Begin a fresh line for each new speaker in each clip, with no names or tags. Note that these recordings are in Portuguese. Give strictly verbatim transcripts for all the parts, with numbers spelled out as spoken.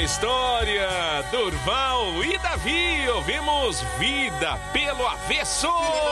História, Durval e Davi, ouvimos Vida pelo Avesso.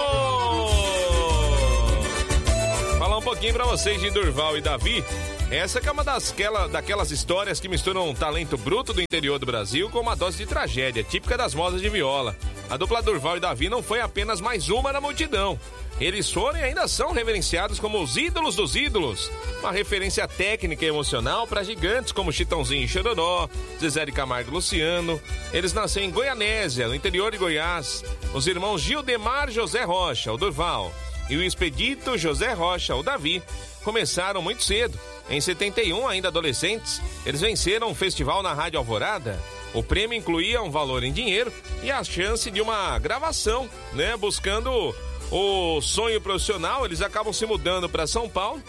Falar um pouquinho pra vocês de Durval e Davi. Essa que é uma das, aquela, daquelas histórias que misturam um talento bruto do interior do Brasil com uma dose de tragédia, típica das modas de viola. A dupla Durval e Davi não foi apenas mais uma na multidão. Eles foram e ainda são reverenciados como os ídolos dos ídolos. Uma referência técnica e emocional para gigantes como Chitãozinho e Chororó, Zezé de Camargo e Luciano. Eles nasceram em Goianésia, no interior de Goiás. Os irmãos Gildemar José Rocha, o Durval, e o expedito José Rocha, o Davi, começaram muito cedo. Em setenta e um, ainda adolescentes, eles venceram um festival na Rádio Alvorada. O prêmio incluía um valor em dinheiro e a chance de uma gravação, né? Buscando o sonho profissional, eles acabam se mudando para São Paulo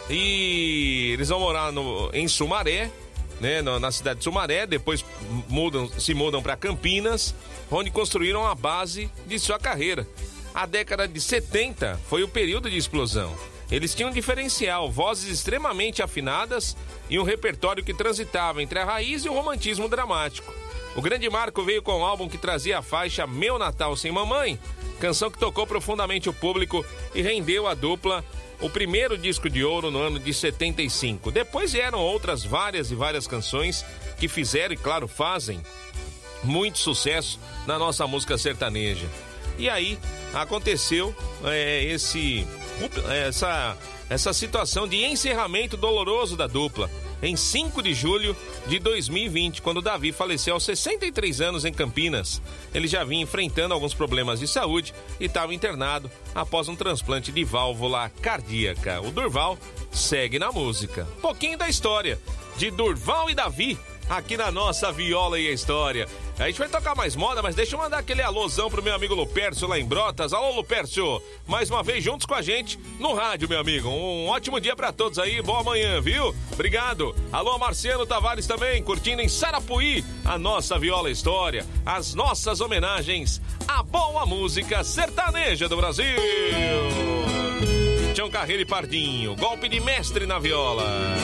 e eles vão morar no, em Sumaré, né? Na, na cidade de Sumaré. Depois mudam, se mudam para Campinas, onde construíram a base de sua carreira. A década de setenta foi o período de explosão. Eles tinham um diferencial, vozes extremamente afinadas e um repertório que transitava entre a raiz e o romantismo dramático. O grande marco veio com um álbum que trazia a faixa Meu Natal Sem Mamãe, canção que tocou profundamente o público e rendeu à dupla o primeiro disco de ouro no ano de setenta e cinco. Depois vieram outras várias e várias canções que fizeram e, claro, fazem muito sucesso na nossa música sertaneja. E aí aconteceu é, esse, essa, essa situação de encerramento doloroso da dupla em cinco de julho de dois mil e vinte, quando Davi faleceu aos sessenta e três anos em Campinas. Ele já vinha enfrentando alguns problemas de saúde e estava internado após um transplante de válvula cardíaca. O Durval segue na música. Um pouquinho da história de Durval e Davi aqui na nossa Viola e a História. A gente vai tocar mais moda, mas deixa eu mandar aquele alôzão pro meu amigo Lupercio lá em Brotas. Alô, Lupercio, mais uma vez juntos com a gente no rádio, meu amigo. Um ótimo dia pra todos aí, boa manhã, viu? Obrigado. Alô, Marciano Tavares também, curtindo em Sarapuí a nossa Viola História, as nossas homenagens à boa música sertaneja do Brasil. Tião Carreiro e Pardinho, golpe de mestre na viola.